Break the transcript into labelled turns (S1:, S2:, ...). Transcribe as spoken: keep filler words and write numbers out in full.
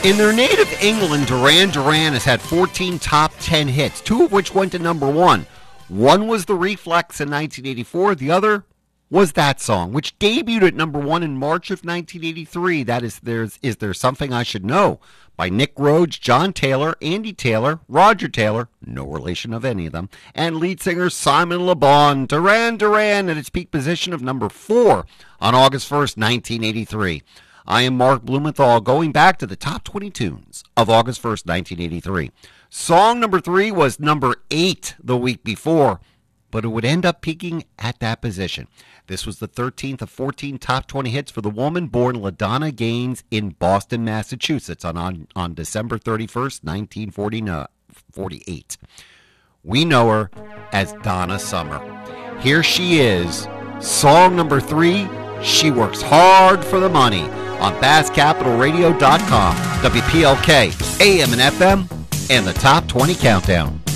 S1: In their native England, Duran Duran has had fourteen top ten hits, two of which went to number one. One was The Reflex in nineteen eighty-four. The other was that song, which debuted at number one in March of nineteen eighty-three. That is, there's, Is There Something I Should Know? By Nick Rhodes, John Taylor, Andy Taylor, Roger Taylor, no relation of any of them, and lead singer Simon Le Bon. Duran Duran at its peak position of number four on August first, nineteen eighty-three. I am Mark Blumenthal, going back to the top twenty tunes of August first, nineteen eighty-three. Song number three was number eight the week before, but it would end up peaking at that position. This was the thirteenth of fourteen top twenty hits for the woman born LaDonna Gaines in Boston, Massachusetts on, on, on December thirty-first, nineteen forty-eight. We know her as Donna Summer. Here she is, song number three, She Works Hard for the Money, on Bass Capital Radio dot com, W P L K, A M and F M, and the Top twenty Countdown.